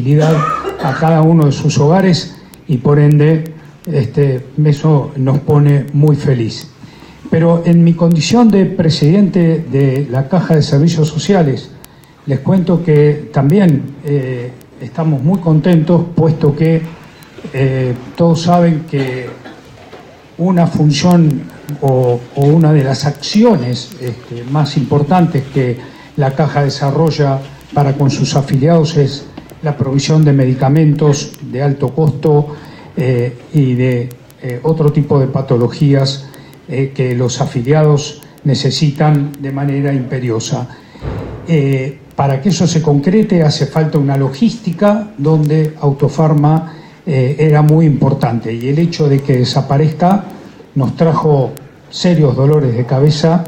a cada uno de sus hogares y por ende eso nos pone muy feliz. Pero en mi condición de presidente de la Caja de Servicios Sociales, les cuento que también estamos muy contentos, puesto que todos saben que una función o una de las acciones más importantes que la Caja desarrolla para con sus afiliados es la provisión de medicamentos de alto costo y de otro tipo de patologías que los afiliados necesitan de manera imperiosa. Para que eso se concrete hace falta una logística donde Autofarma era muy importante, y el hecho de que desaparezca nos trajo serios dolores de cabeza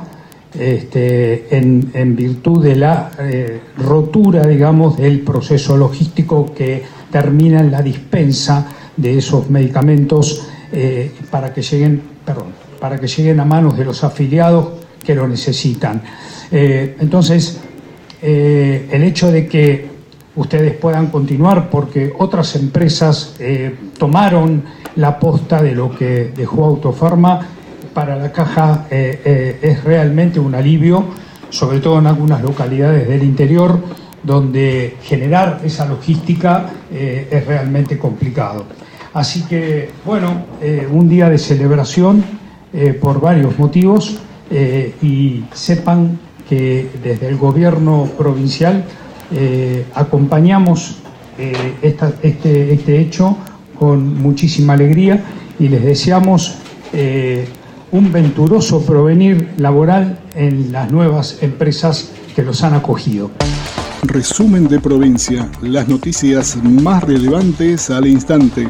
en virtud de la rotura, digamos, del proceso logístico que termina en la dispensa de esos medicamentos para que lleguen a manos de los afiliados que lo necesitan. Entonces, el hecho de que ustedes puedan continuar, porque otras empresas tomaron la posta de lo que dejó Autofarma, para la Caja es realmente un alivio, sobre todo en algunas localidades del interior, donde generar esa logística es realmente complicado. Así que, bueno, un día de celebración por varios motivos, y sepan que desde el gobierno provincial acompañamos este hecho con muchísima alegría, y les deseamos un venturoso porvenir laboral en las nuevas empresas que los han acogido. Resumen de provincia, las noticias más relevantes al instante.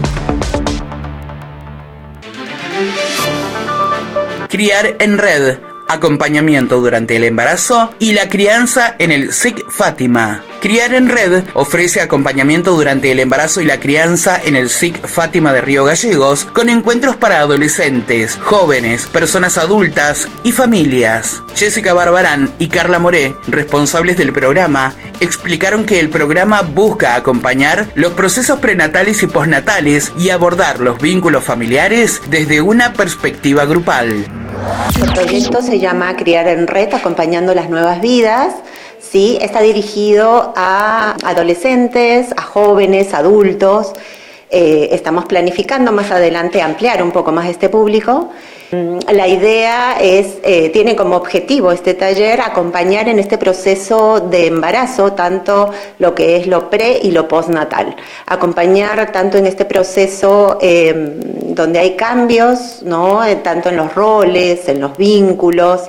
Criar en Red, acompañamiento durante el embarazo y la crianza en el SIC Fátima. Criar en Red ofrece acompañamiento durante el embarazo y la crianza en el SIC Fátima de Río Gallegos, con encuentros para adolescentes, jóvenes, personas adultas y familias. Jessica Barbarán y Carla Moré, responsables del programa, explicaron que el programa busca acompañar los procesos prenatales y postnatales y abordar los vínculos familiares desde una perspectiva grupal. El proyecto se llama Criar en Red, acompañando las nuevas vidas. Sí, está dirigido a adolescentes, a jóvenes, adultos. Estamos planificando más adelante ampliar un poco más este público. La idea tiene como objetivo este taller acompañar en este proceso de embarazo tanto lo que es lo pre y lo postnatal. Acompañar tanto en este proceso donde hay cambios, ¿no? Tanto en los roles, en los vínculos,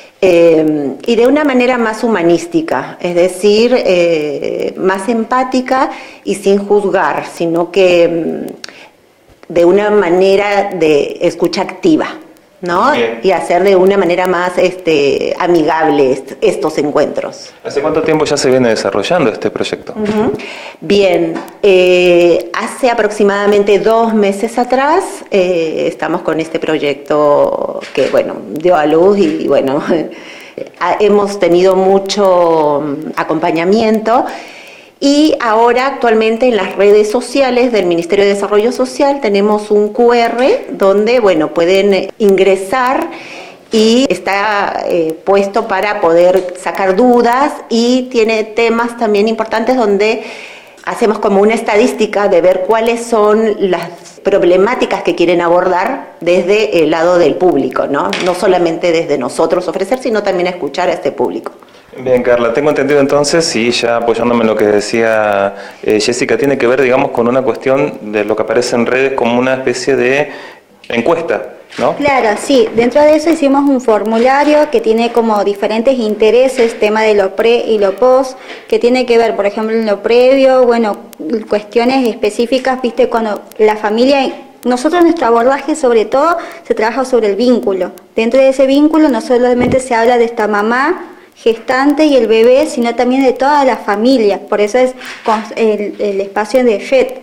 y de una manera más humanística, es decir, más empática y sin juzgar, sino que de una manera de escucha activa, ¿no? Bien. Y hacer de una manera más amigable estos encuentros. ¿Hace cuánto tiempo ya se viene desarrollando este proyecto? Bien, hace aproximadamente 2 meses atrás estamos con este proyecto que, bueno, dio a luz y, bueno, hemos tenido mucho acompañamiento. Y ahora actualmente en las redes sociales del Ministerio de Desarrollo Social tenemos un QR donde, bueno, pueden ingresar y está puesto para poder sacar dudas, y tiene temas también importantes donde hacemos como una estadística de ver cuáles son las problemáticas que quieren abordar desde el lado del público, ¿no? No solamente desde nosotros ofrecer, sino también escuchar a este público. Bien, Carla, tengo entendido entonces, y ya apoyándome en lo que decía Jessica, tiene que ver, digamos, con una cuestión de lo que aparece en redes como una especie de encuesta, ¿no? Claro, sí. Dentro de eso hicimos un formulario que tiene como diferentes intereses, tema de lo pre y lo post, que tiene que ver, por ejemplo, en lo previo, bueno, cuestiones específicas, viste, cuando la familia... Nosotros, nuestro abordaje sobre todo se trabaja sobre el vínculo. Dentro de ese vínculo no solamente se habla de esta mamá gestante y el bebé, sino también de toda la familia. Por eso es el espacio de FED,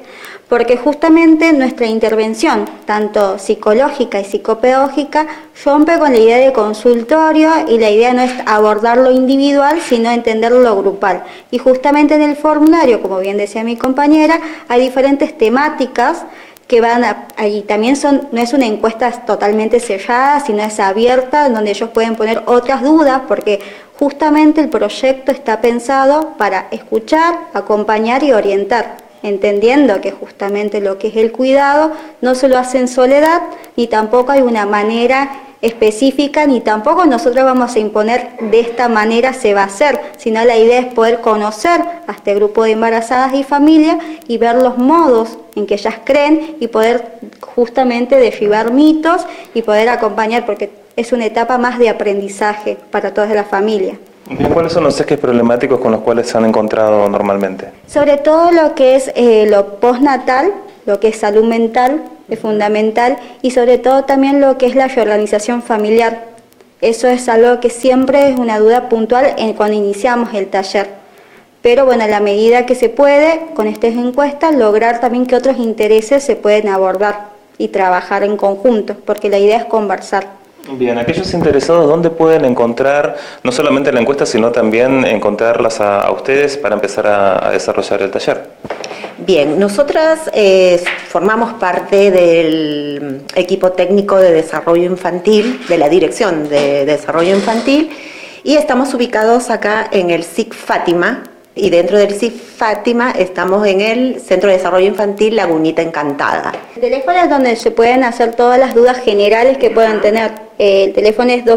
porque justamente nuestra intervención, tanto psicológica y psicopedagógica, rompe con la idea de consultorio, y la idea no es abordar lo individual, sino entender lo grupal. Y justamente en el formulario, como bien decía mi compañera, hay diferentes temáticas que van ahí también no es una encuesta totalmente cerrada, sino es abierta, donde ellos pueden poner otras dudas, porque justamente el proyecto está pensado para escuchar, acompañar y orientar, entendiendo que justamente lo que es el cuidado no se lo hace en soledad, ni tampoco hay una manera específica, ni tampoco nosotros vamos a imponer de esta manera se va a hacer, sino la idea es poder conocer a este grupo de embarazadas y familias y ver los modos en que ellas creen y poder justamente derribar mitos y poder acompañar, porque es una etapa más de aprendizaje para todas las familias. Bien, ¿cuáles son los ejes problemáticos con los cuales se han encontrado normalmente? Sobre todo lo que es lo postnatal, lo que es salud mental, es fundamental, y sobre todo también lo que es la reorganización familiar. Eso es algo que siempre es una duda puntual cuando iniciamos el taller. Pero bueno, a la medida que se puede, con estas encuestas, lograr también que otros intereses se pueden abordar y trabajar en conjunto, porque la idea es conversar. Bien, aquellos interesados, ¿dónde pueden encontrar, no solamente la encuesta, sino también encontrarlas a ustedes para empezar a desarrollar el taller? Bien, nosotras formamos parte del equipo técnico de desarrollo infantil, de la Dirección de Desarrollo Infantil, y estamos ubicados acá en el SIC Fátima, y dentro del SIC Fátima estamos en el Centro de Desarrollo Infantil Lagunita Encantada. El teléfono es donde se pueden hacer todas las dudas generales que puedan tener. El teléfono es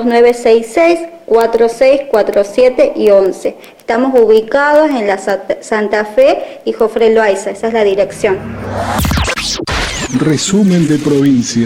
2966-4647 y 11. Estamos ubicados en la Santa Fe y Jofre Loaiza, esa es la dirección. Resumen de provincia.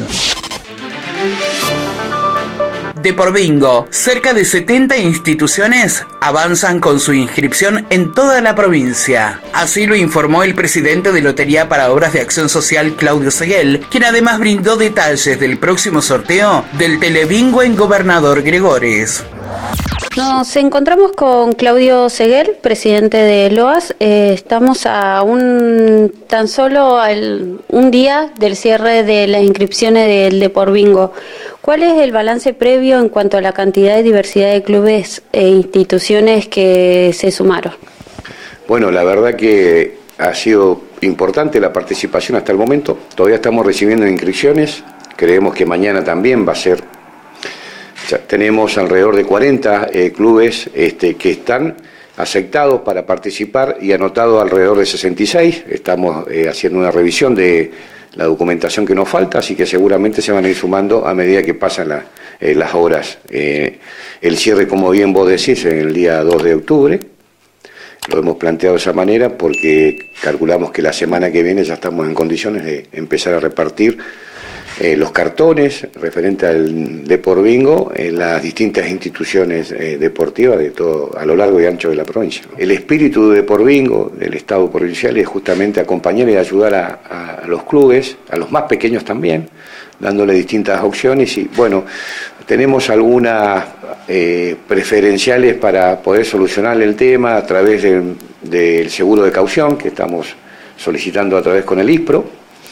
De por bingo, cerca de 70 instituciones avanzan con su inscripción en toda la provincia. Así lo informó el presidente de Lotería para Obras de Acción Social, Claudio Seguel, quien además brindó detalles del próximo sorteo del Telebingo en Gobernador Gregores. Nos encontramos con Claudio Seguel, presidente de LOAS. Estamos a tan solo un día del cierre de las inscripciones del De por Bingo. ¿Cuál es el balance previo en cuanto a la cantidad y diversidad de clubes e instituciones que se sumaron? Bueno, la verdad que ha sido importante la participación hasta el momento. Todavía estamos recibiendo inscripciones. Creemos que mañana también va a ser. Ya tenemos alrededor de 40 clubes que están aceptados para participar y anotados alrededor de 66. Estamos haciendo una revisión de la documentación que nos falta, así que seguramente se van a ir sumando a medida que pasan las horas. El cierre, como bien vos decís, en el día 2 de octubre. Lo hemos planteado de esa manera porque calculamos que la semana que viene ya estamos en condiciones de empezar a repartir los cartones referentes al De por Bingo en las distintas instituciones deportivas de todo a lo largo y ancho de la provincia. El espíritu de De por Bingo del Estado provincial es justamente acompañar y ayudar a los clubes, a los más pequeños también, dándole distintas opciones y bueno, tenemos algunas preferenciales para poder solucionar el tema a través del seguro de caución que estamos solicitando a través con el ISPRO.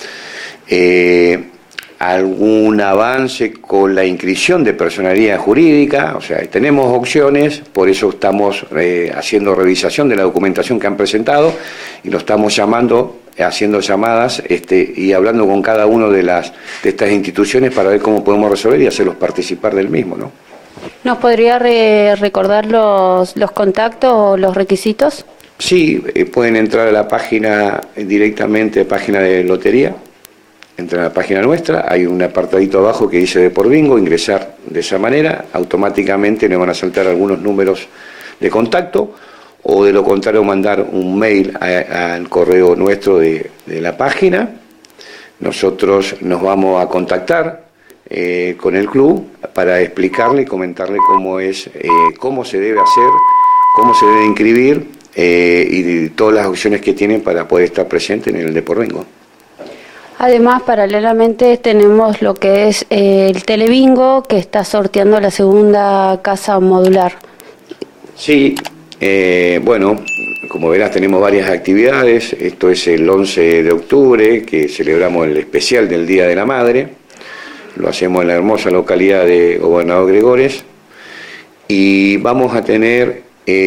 Algún avance con la inscripción de personería jurídica, o sea, tenemos opciones, por eso estamos haciendo revisación de la documentación que han presentado y lo estamos llamando, haciendo llamadas y hablando con cada una de estas instituciones para ver cómo podemos resolver y hacerlos participar del mismo, ¿no? ¿Nos podría recordar los contactos o los requisitos? Sí, pueden entrar a la página directamente, página de lotería. Entran a la página nuestra, hay un apartadito abajo que dice De por Bingo, ingresar de esa manera, automáticamente nos van a saltar algunos números de contacto o de lo contrario mandar un mail al correo nuestro de la página. Nosotros nos vamos a contactar con el club para explicarle y comentarle cómo se debe hacer, cómo se debe inscribir y todas las opciones que tienen para poder estar presente en el De por Bingo. Además, paralelamente tenemos lo que es el Telebingo, que está sorteando la segunda casa modular. Sí, Bueno, como verás, tenemos varias actividades. Esto es el 11 de octubre, que celebramos el especial del Día de la Madre. Lo hacemos en la hermosa localidad de Gobernador Gregores. Y vamos a tener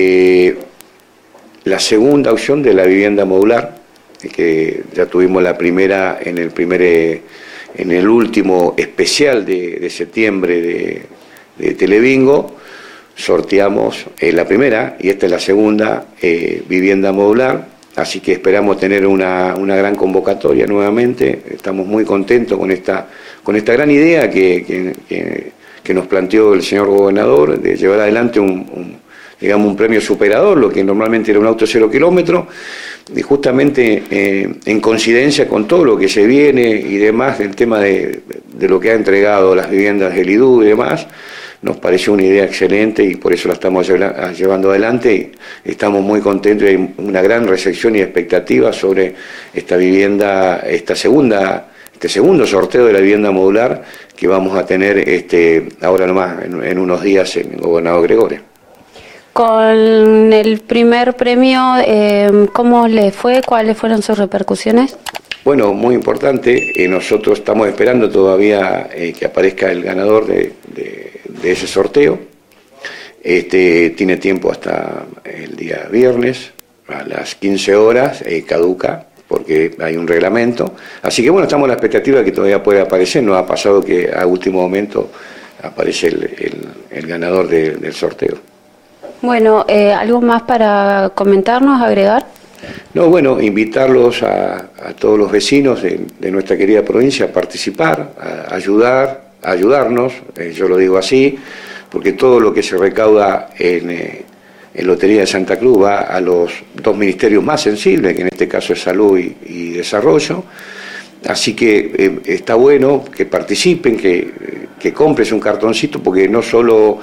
la segunda opción de la vivienda modular, que ya tuvimos la primera en el último especial de septiembre de Telebingo. Sorteamos la primera y esta es la segunda vivienda modular, así que esperamos tener una gran convocatoria nuevamente. Estamos muy contentos con esta gran idea que nos planteó el señor gobernador de llevar adelante un premio superador, lo que normalmente era un auto 0 kilómetros, y justamente en coincidencia con todo lo que se viene y demás, del tema de lo que ha entregado las viviendas del IDU y demás, nos pareció una idea excelente y por eso la estamos llevando adelante. Y estamos muy contentos y hay una gran recepción y expectativa sobre esta vivienda, este segundo sorteo de la vivienda modular que vamos a tener ahora nomás en unos días en Gobernador Gregores. Con el primer premio, ¿cómo le fue? ¿Cuáles fueron sus repercusiones? Bueno, muy importante. Nosotros estamos esperando todavía que aparezca el ganador de ese sorteo. Tiene tiempo hasta el día viernes, a las 15 horas, caduca, porque hay un reglamento. Así que bueno, estamos a la expectativa de que todavía pueda aparecer. Nos ha pasado que a último momento aparece el ganador del sorteo. Bueno, ¿algo más para comentarnos, agregar? No, bueno, invitarlos a todos los vecinos de nuestra querida provincia a participar, a ayudarnos, yo lo digo así, porque todo lo que se recauda en Lotería de Santa Cruz va a los dos ministerios más sensibles, que en este caso es Salud y Desarrollo. Así que está bueno que participen, que compres un cartoncito, porque no solo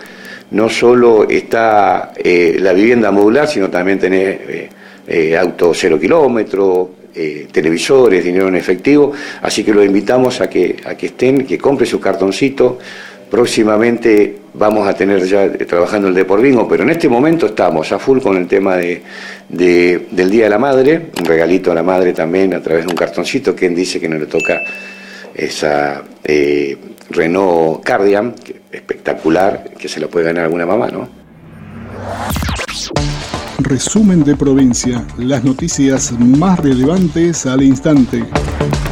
está la vivienda modular, sino también tenés auto 0 kilómetros, televisores, dinero en efectivo. Así que los invitamos a que estén, que compren su cartoncito. Próximamente vamos a tener ya trabajando el Depor Bingo, pero en este momento estamos a full con el tema del Día de la Madre, un regalito a la madre también a través de un cartoncito. Quien dice que no le toca esa Renault Cardian, espectacular, que se la puede ganar alguna mamá, ¿no? Resumen de provincia, las noticias más relevantes al instante.